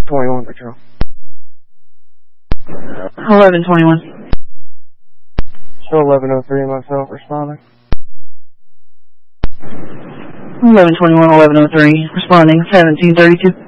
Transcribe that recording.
21 Patrol. 1121. Show 1103 myself responding. 1121, 1103, responding, 1732.